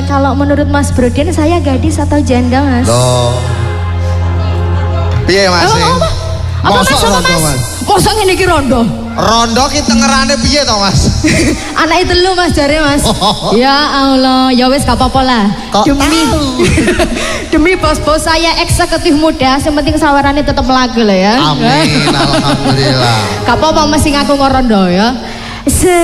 Kalau menurut Mas Broden saya gadis atau janda, Mas? Loh. Piye Mas? Apa Mas? Mosok ngene iki rondo. Rondo ki tengerane piye to Mas? Anake telu Mas jare Mas. Ya Allah, ya wis gak apa-apa lah. Demi bos-bos saya eksekutif muda, yang penting sawarane tetep lagu lah ya. Amin, alhamdulillah. Gak apa-apa mesti ngaku ngorondo ya.